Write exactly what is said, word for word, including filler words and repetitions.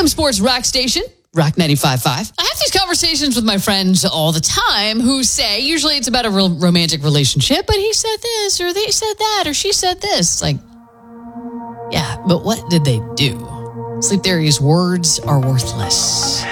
M Sports Rock Station, Rock ninety-five point five. I have these conversations with my friends all the time who say, usually it's about a real romantic relationship, but he said this, or they said that, or she said this. It's like, yeah, but what did they do? Sleep Theory's words are worthless.